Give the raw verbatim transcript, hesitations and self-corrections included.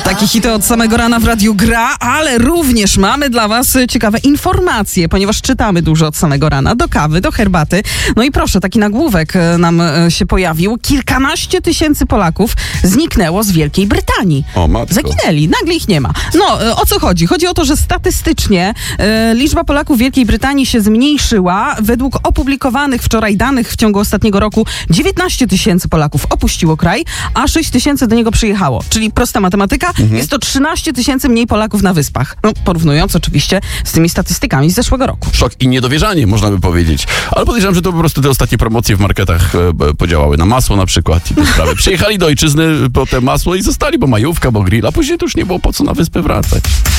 Taki hit od samego rana w Radiu Gra, ale również mamy dla was ciekawe informacje, ponieważ czytamy dużo od samego rana. Do kawy, do herbaty. No i proszę, taki nagłówek nam się pojawił. Kilkanaście tysięcy Polaków zniknęło z Wielkiej Brytanii. O, matko. Zaginęli, nagle ich nie ma. No, o co chodzi? Chodzi o to, że statystycznie e, liczba Polaków w Wielkiej Brytanii się zmniejszyła. Według opublikowanych wczoraj danych w ciągu ostatniego roku dziewiętnaście tysięcy Polaków opuściło kraj, a sześć tysięcy do niego przyjechało. Czyli prosta matematyka, mhm. jest to trzynaście tysięcy mniej Polaków na Wyspach. No, porównując oczywiście z tymi statystykami z zeszłego roku. Szok i niedowierzanie, można by powiedzieć. Ale podejrzewam, że to po prostu te ostatnie promocje w marketach e, podziałały na masło na przykład i te sprawy. Przyjechali do ojczyzny po te masło i zostali, bo majówka, bo grill, a później to już nie było po co na wyspę wracać.